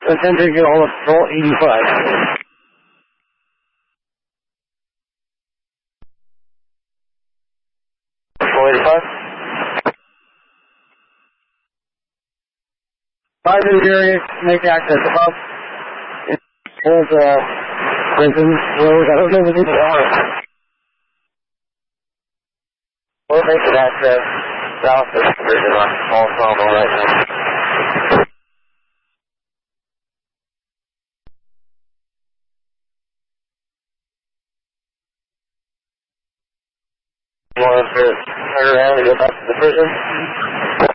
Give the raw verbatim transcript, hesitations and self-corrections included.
Attention, get all of Patrol eighty-five. Patrol eighty-five? Five in the area, make access above. There's a prison road, I don't know what people are. We'll make it access south of the prison on Small Sawmill right now. You want to turn around and go back to the prison?